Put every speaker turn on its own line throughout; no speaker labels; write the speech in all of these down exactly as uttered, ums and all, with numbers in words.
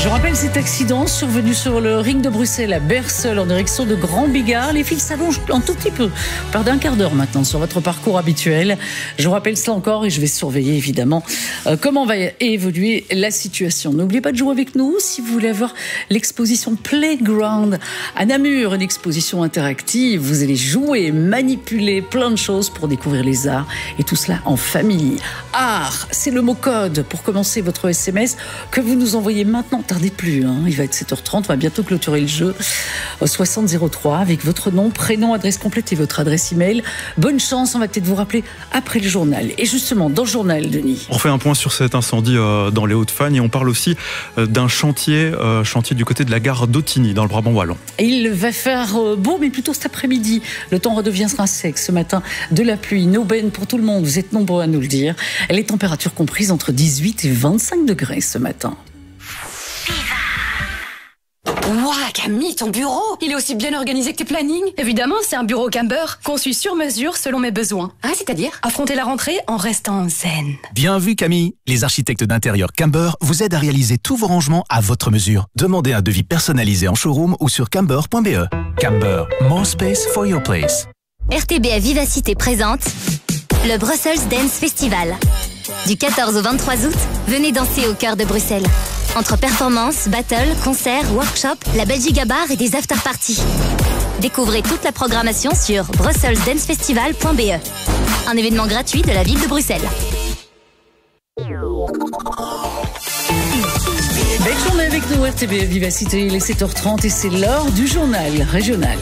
Je rappelle cet accident survenu sur le ring de Bruxelles à Bercel en direction de Grand Bigard. Les fils s'allongent un tout petit peu, par d'un quart d'heure maintenant sur votre parcours habituel. Je rappelle cela encore et je vais surveiller évidemment euh, comment va évoluer la situation. N'oubliez pas de jouer avec nous si vous voulez avoir l'exposition Playground à Namur, une exposition interactive. Vous allez jouer, manipuler plein de choses pour découvrir les arts et tout cela en famille. Art, c'est le mot code pour commencer votre S M S que vous nous envoyez maintenant. Tardez plus, hein. Il va être sept heures trente, on va bientôt clôturer le jeu au soixante zéro trois avec votre nom, prénom, adresse complète et votre adresse email. Bonne chance, on va peut-être vous rappeler après le journal. Et justement, dans le journal, Denis.
On fait un point sur cet incendie euh, dans les Hauts-de-Fagne et on parle aussi euh, d'un chantier, euh, chantier du côté de la gare d'Ottigny, dans le Brabant wallon.
Il va faire euh, beau, mais plutôt cet après-midi. Le temps redeviendra sec ce matin. De la pluie, une aubaine pour tout le monde. Vous êtes nombreux à nous le dire. Les températures comprises entre dix-huit et vingt-cinq degrés ce matin.
Ouah, Camille, ton bureau, il est aussi bien organisé que tes plannings.
Évidemment, c'est un bureau Camber, conçu sur mesure selon mes besoins.
Ah, c'est-à-dire
affronter la rentrée en restant zen.
Bien vu, Camille. Les architectes d'intérieur Camber vous aident à réaliser tous vos rangements à votre mesure. Demandez un devis personnalisé en showroom ou sur camber point b e. Camber, more space for your place.
R T B A Vivacité présente le Brussels Dance Festival. Du quatorze au vingt-trois août, venez danser au cœur de Bruxelles. Entre performances, battles, concerts, workshops, la Belgique à bar et des after-parties. Découvrez toute la programmation sur brussels dance festival point b e. Un événement gratuit de la ville de Bruxelles.
Belle journée avec nous, R T B A Vivacité. Il est sept heures trente et c'est l'heure du journal régional.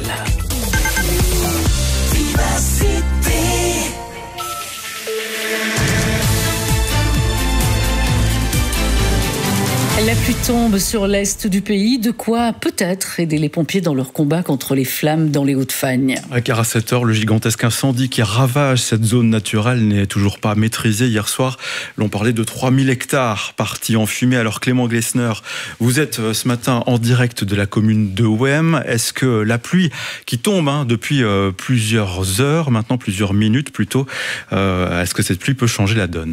La pluie tombe sur l'est du pays, de quoi peut-être aider les pompiers dans leur combat contre les flammes dans les Hauts-de-Fagne.
Car à cette heure, le gigantesque incendie qui ravage cette zone naturelle n'est toujours pas maîtrisé. Hier soir, l'on parlait de trois mille hectares partis en fumée. Alors Clément Glessner, vous êtes ce matin en direct de la commune de Wem. Est-ce que la pluie qui tombe hein, depuis euh, plusieurs heures, maintenant plusieurs minutes plutôt, euh, est-ce que cette pluie peut changer la donne ?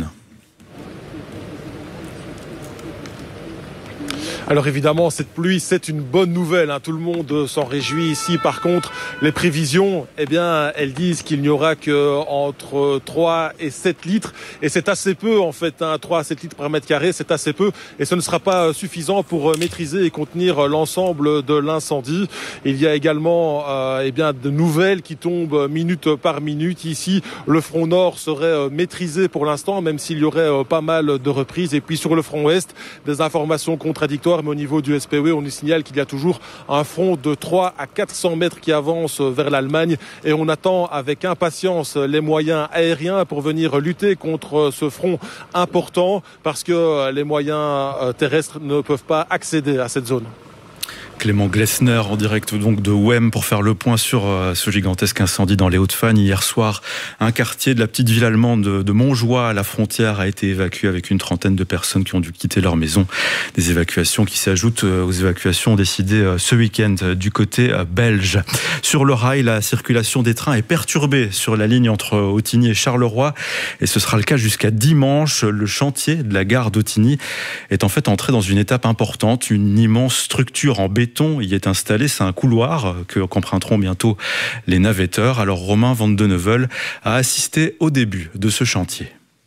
Alors évidemment, cette pluie, c'est une bonne nouvelle, hein. Tout le monde s'en réjouit ici. Par contre, les prévisions, eh bien, elles disent qu'il n'y aura que entre trois et sept litres. Et c'est assez peu, en fait, hein. trois à sept litres par mètre carré, c'est assez peu. Et ce ne sera pas suffisant pour maîtriser et contenir l'ensemble de l'incendie. Il y a également, euh, eh bien, de nouvelles qui tombent minute par minute. Ici, le front nord serait maîtrisé pour l'instant, même s'il y aurait pas mal de reprises. Et puis sur le front ouest, des informations contradictoires. Mais au niveau du S P O, on nous signale qu'il y a toujours un front de trois à quatre cents mètres qui avance vers l'Allemagne et on attend avec impatience les moyens aériens pour venir lutter contre ce front important parce que les moyens terrestres ne peuvent pas accéder à cette zone.
Clément Glessner en direct donc de Wem pour faire le point sur euh, ce gigantesque incendie dans les Hauts-de-Fagne. Hier soir, un quartier de la petite ville allemande de, de Montjoie à la frontière a été évacué avec une trentaine de personnes qui ont dû quitter leur maison. Des évacuations qui s'ajoutent aux évacuations décidées euh, ce week-end euh, du côté euh, belge. Sur le rail, la circulation des trains est perturbée sur la ligne entre Ottigny et Charleroi et ce sera le cas jusqu'à dimanche. Le chantier de la gare d'Ottigny est en fait entré dans une étape importante. Une immense structure en béton y est installé, c'est un couloir que qu'emprunteront bientôt les navetteurs. Alors Romain Van de Neuvel a assisté au début de ce chantier.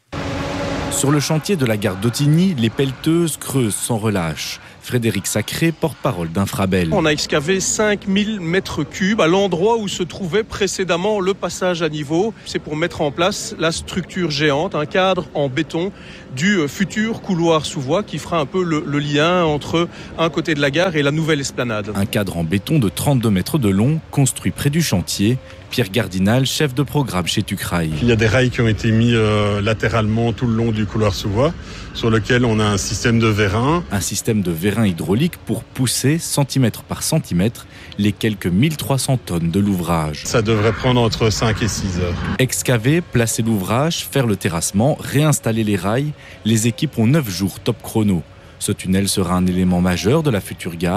Sur le chantier de la gare d'Ottigny, les pelleteuses creusent sans relâche. Frédéric Sacré, porte-parole d'Infrabel.
On a excavé cinq mille mètres cubes à l'endroit où se trouvait précédemment le passage à niveau. C'est pour mettre en place la structure géante, un cadre en béton du futur couloir sous voie qui fera un peu le, le lien entre un côté de la gare et la nouvelle esplanade.
Un cadre en béton de trente-deux mètres de long, construit près du chantier. Pierre Gardinal, chef de programme chez Tucrail.
Il y a des rails qui ont été mis euh, latéralement tout le long du couloir sous voie, sur lequel on a un système de vérin.
Un système de vérin hydraulique pour pousser, centimètre par centimètre, les quelques mille trois cents tonnes de l'ouvrage.
Ça devrait prendre entre cinq et six heures.
Excaver, placer l'ouvrage, faire le terrassement, réinstaller les rails, les équipes ont neuf jours top chrono. Ce tunnel sera un élément majeur de la future gare.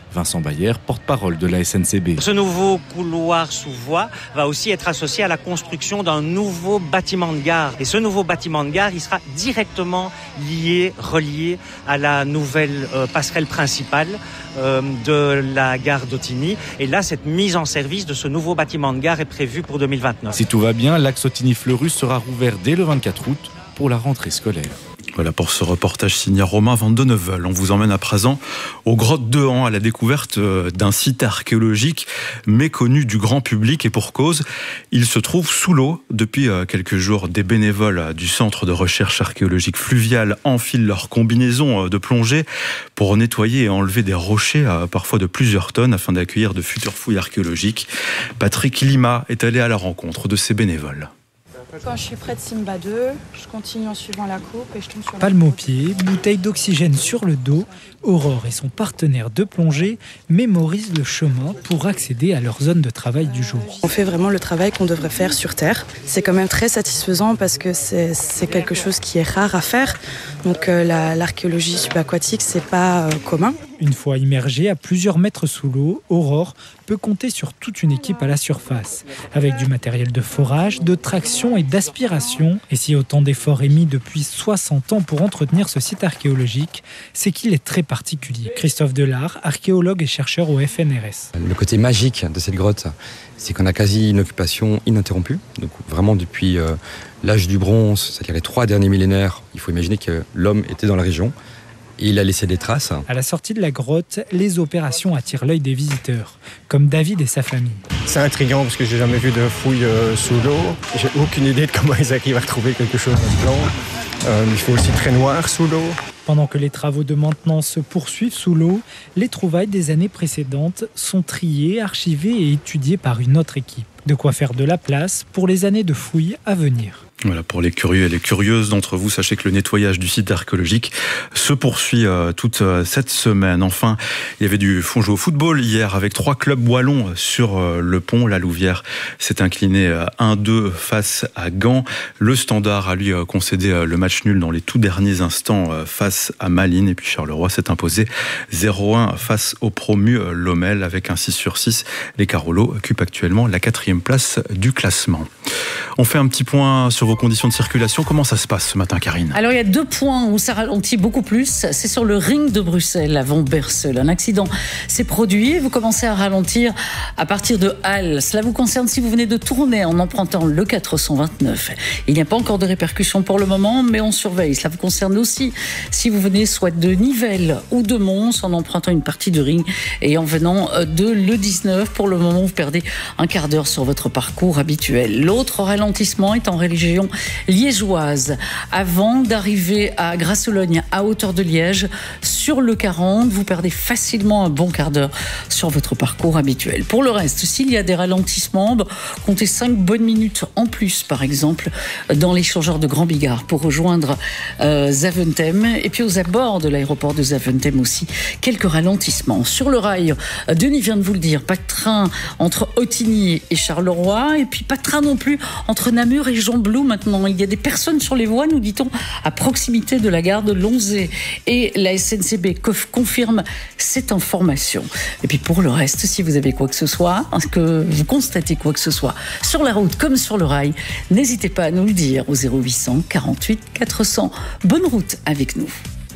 Vincent Bayer, porte-parole de la S N C B.
Ce nouveau couloir sous voie va aussi être associé à la construction d'un nouveau bâtiment de gare. Et ce nouveau bâtiment de gare, il sera directement lié, relié à la nouvelle euh, passerelle principale euh, de la gare d'Ottignies. Et là, cette mise en service de ce nouveau bâtiment de gare est prévue pour deux mille vingt-neuf.
Si tout va bien, l'axe Ottignies-Fleurus sera rouvert dès le vingt-quatre août pour la rentrée scolaire.
Voilà pour ce reportage signé Romain Van de Neuvel. On vous emmène à présent aux grottes de Han, à la découverte d'un site archéologique méconnu du grand public, et pour cause. Il se trouve sous l'eau. Depuis quelques jours, des bénévoles du Centre de recherche archéologique fluviale enfilent leur combinaison de plongée pour nettoyer et enlever des rochers, parfois de plusieurs tonnes, afin d'accueillir de futures fouilles archéologiques. Patrick Lima est allé à la rencontre de ces bénévoles.
Quand je suis près de Simba deux, je continue en suivant la coupe et je tombe sur...
Palme aux pieds, bouteille d'oxygène sur le dos, Aurore et son partenaire de plongée mémorisent le chemin pour accéder à leur zone de travail du jour.
On fait vraiment le travail qu'on devrait faire sur Terre. C'est quand même très satisfaisant parce que c'est, c'est quelque chose qui est rare à faire. Donc euh, la, l'archéologie subaquatique, c'est pas euh, commun.
Une fois immergée à plusieurs mètres sous l'eau, Aurore peut compter sur toute une équipe à la surface, avec du matériel de forage, de traction et d'aspiration. Et si autant d'efforts est mis depuis soixante ans pour entretenir ce site archéologique, c'est qu'il est très particulier. Christophe Delard, archéologue et chercheur au F N R S.
Le côté magique de cette grotte, c'est qu'on a quasi une occupation ininterrompue. Donc vraiment depuis euh, l'âge du bronze, c'est-à-dire les trois derniers millénaires, il faut imaginer que l'homme était dans la région. Et il a laissé des traces.
À la sortie de la grotte, les opérations attirent l'œil des visiteurs, comme David et sa famille.
C'est intriguant parce que j'ai jamais vu de fouilles euh, sous l'eau. J'ai aucune idée de comment ils arrivent à retrouver quelque chose de blanc. Euh, il fait aussi très noir sous l'eau.
Pendant que les travaux de maintenance se poursuivent sous l'eau, les trouvailles des années précédentes sont triées, archivées et étudiées par une autre équipe. De quoi faire de la place pour les années de fouilles à venir.
Voilà, pour les curieux et les curieuses d'entre vous, sachez que le nettoyage du site archéologique se poursuit euh, toute euh, cette semaine. Enfin, il y avait du fonds au football hier avec trois clubs wallons sur euh, le pont. La Louvière s'est incliné euh, un deux face à Gand. Le Standard a lui euh, concédé euh, le match nul dans les tout derniers instants euh, face à Malines. Et puis Charleroi s'est imposé zéro un face au promu euh, Lommel avec un six sur six. Les Carolos occupent actuellement la quatrième place du classement. On fait un petit point sur vos conditions de circulation. Comment ça se passe ce matin, Karine ?
Alors, il y a deux points où ça ralentit beaucoup plus. C'est sur le ring de Bruxelles, avant Berseul. Un accident s'est produit. Vous commencez à ralentir à partir de Halle. Cela vous concerne si vous venez de tourner en empruntant le quatre cent vingt-neuf. Il n'y a pas encore de répercussions pour le moment, mais on surveille. Cela vous concerne aussi si vous venez soit de Nivelles ou de Mons en empruntant une partie du ring et en venant de l'E dix-neuf. Pour le moment, vous perdez un quart d'heure sur votre parcours habituel. L'autre ralentissement est en région liégeoise. Avant d'arriver à Grasse-Logne, à hauteur de Liège, sur le quarante, vous perdez facilement un bon quart d'heure sur votre parcours habituel. Pour le reste, s'il y a des ralentissements, comptez cinq bonnes minutes en plus, par exemple, dans l'échangeur de Grand Bigard pour rejoindre euh, Zaventem. Et puis aux abords de l'aéroport de Zaventem aussi, quelques ralentissements. Sur le rail, Denis vient de vous le dire, pas de train entre Ottignies et Charleroi, et puis pas de train non plus entre Namur et Gembloux maintenant. Il y a des personnes sur les voies, nous dit-on, à proximité de la gare de Lonzé. Et la S N C B confirme cette information. Et puis pour le reste, si vous avez quoi que ce soit, que vous constatez quoi que ce soit, sur la route comme sur le rail, n'hésitez pas à nous le dire au zéro huit cent quarante-huit quatre cents. Bonne route avec nous.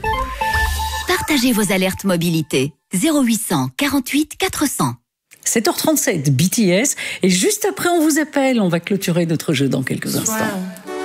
Partagez vos alertes mobilité. zéro huit cent quarante-huit quatre cents.
sept heures trente-sept, B T S. Et juste après, on vous appelle. On va clôturer notre jeu dans quelques instants.